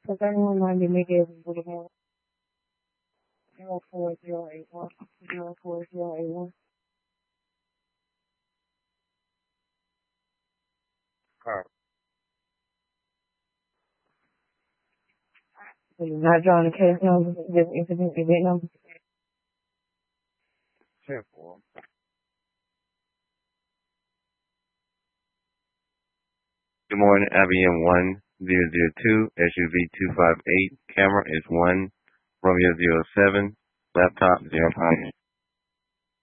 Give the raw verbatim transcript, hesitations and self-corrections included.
So thirty-one ninety negative would have been zero four zero eight one. Zero four zero eight one. Alright. So you're not drawing the case number, just incident event number. ten four. Good morning, I B M one zero zero two, S U V two five eight, camera is one, Romeo zero seven, laptop zero five.